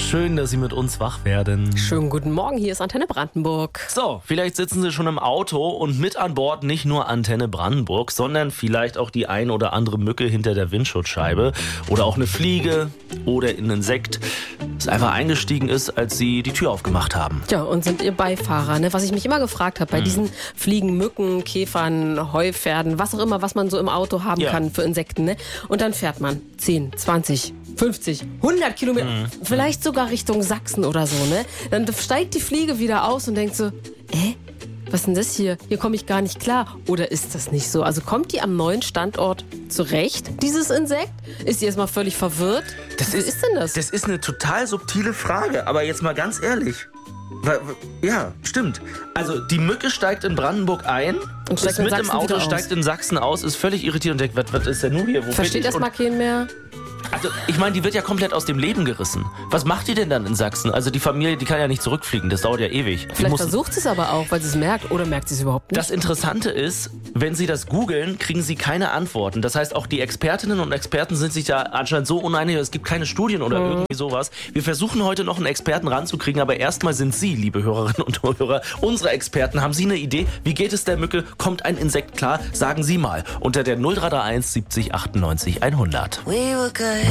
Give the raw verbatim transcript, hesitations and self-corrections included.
Schön, dass Sie mit uns wach werden. Schönen guten Morgen, hier ist Antenne Brandenburg. So, vielleicht sitzen Sie schon im Auto und mit an Bord nicht nur Antenne Brandenburg, sondern vielleicht auch die ein oder andere Mücke hinter der Windschutzscheibe oder auch eine Fliege oder ein Insekt, das einfach eingestiegen ist, als Sie die Tür aufgemacht haben. Ja, und sind Ihr Beifahrer, ne? Was ich mich immer gefragt habe, bei hm. diesen Fliegen, Mücken, Käfern, Heupferden, was auch immer, was man so im Auto haben ja. kann für Insekten, ne? Und dann fährt man zehn, zwanzig, fünfzig, hundert Kilometer, hm. vielleicht sogar Richtung Sachsen oder so, ne? Dann steigt die Fliege wieder aus und denkt so, äh, was ist denn das hier? Hier komme ich gar nicht klar. Oder ist das nicht so? Also kommt die am neuen Standort zurecht, dieses Insekt? Ist die erstmal völlig verwirrt? Das Wie ist, ist denn das? Das ist eine total subtile Frage, aber jetzt mal ganz ehrlich. Ja, stimmt. Also die Mücke steigt in Brandenburg ein, und ist mit im Auto, steigt in Sachsen aus, ist völlig irritiert und denkt, was, was ist denn nun hier? Wo Versteht erstmal keinen mehr. Also, ich meine, die wird ja komplett aus dem Leben gerissen. Was macht die denn dann in Sachsen? Also, die Familie, die kann ja nicht zurückfliegen. Das dauert ja ewig. Vielleicht versucht sie es aber auch, weil sie es merkt. Oder merkt sie es überhaupt nicht? Das Interessante ist, wenn Sie das googeln, kriegen Sie keine Antworten. Das heißt, auch die Expertinnen und Experten sind sich da anscheinend so uneinig. Es gibt keine Studien oder mhm. irgendwie sowas. Wir versuchen heute noch einen Experten ranzukriegen. Aber erstmal sind Sie, liebe Hörerinnen und Hörer, unsere Experten. Haben Sie eine Idee? Wie geht es der Mücke? Kommt ein Insekt klar? Sagen Sie mal. Unter der null drei drei eins siebzig achtundneunzig hundert.